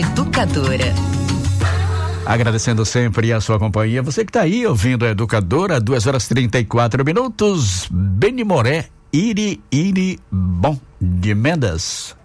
Educadora. Agradecendo sempre a sua companhia. Você que está aí ouvindo a Educadora, 2h34. Benimoré, Iri, Bom de Mendes.